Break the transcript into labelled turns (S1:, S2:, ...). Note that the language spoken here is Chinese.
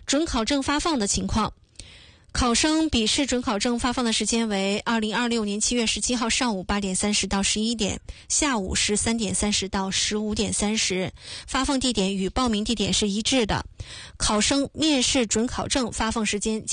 S1: 准考证发放的情况。考生笔试准考证发放的时间为2026年7月17号上午8点30到11点，下午13点30到15点30，发放地点与报名地点是一致的。考生面试准考证发放时间